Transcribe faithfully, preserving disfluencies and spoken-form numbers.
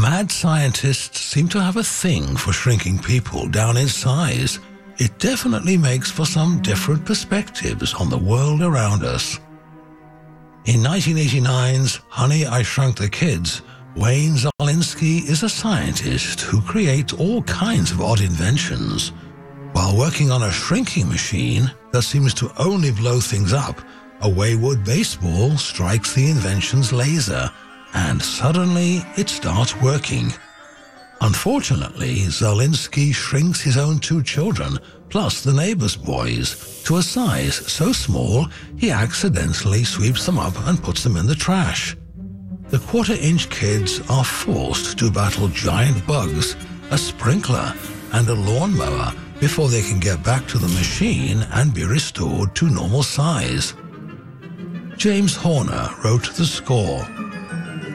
mad scientists seem to have a thing for shrinking people down in size. It definitely makes for some different perspectives on the world around us. In nineteen eighty-nine's Honey, I Shrunk the Kids, Wayne Szalinski is a scientist who creates all kinds of odd inventions. While working on a shrinking machine that seems to only blow things up, a wayward baseball strikes the invention's laser, and suddenly it starts working. Unfortunately, Szalinski shrinks his own two children, plus the neighbor's boys, to a size so small he accidentally sweeps them up and puts them in the trash. The quarter-inch kids are forced to battle giant bugs, a sprinkler, and a lawnmower before they can get back to the machine and be restored to normal size. James Horner wrote the score.